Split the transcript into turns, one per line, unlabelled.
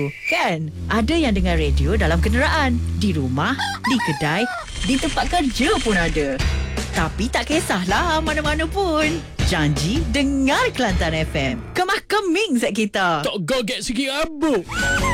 Kan? Ada yang dengar radio dalam kenderaan, di rumah, di kedai, di tempat kerja pun ada. Tapi tak kisahlah mana-mana pun. Janji dengar Kelantan FM. Kemah keming zat kita.
Tak goget sikit rambut.